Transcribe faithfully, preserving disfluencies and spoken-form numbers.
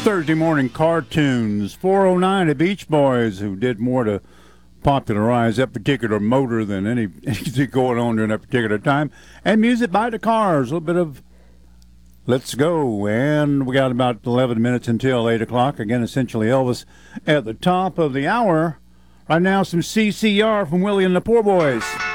Thursday morning cartoons. four oh nine, the Beach Boys, who did more to popularize that particular motor than any, anything going on during that particular time. And music by the Cars, a little bit of Let's Go. And we got about eleven minutes until eight o'clock. Again, essentially Elvis at the top of the hour. Right now, some C C R from Willie and the Poor Boys.